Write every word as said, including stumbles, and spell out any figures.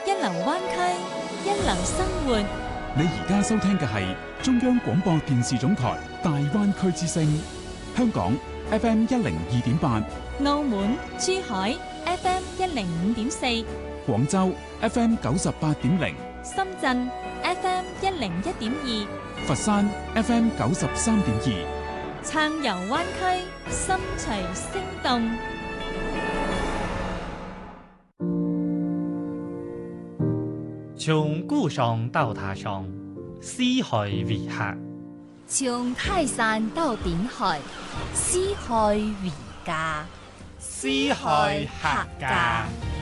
一流灣區，一流生活。 你而家收聽嘅係中央廣播電視總台大灣區之聲，香港 F M 一零二點八， 澳門、珠海 F M 一零五點四， 廣州 F M 九十八點零， 深圳 F M 一零一點二， 佛山 F M 九十三點二， 暢遊灣區，心隨聲動。 從故鄉到他鄉，四海為客； 從泰山到頂海，四海為家。 四海客家。